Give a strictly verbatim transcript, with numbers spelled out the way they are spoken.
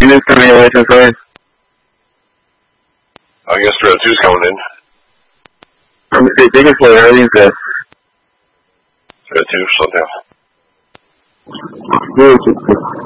tienes termination, ¿sabes? I guess Trail two's coming in. I'm taking for the early test. Trail two, slow down. Good.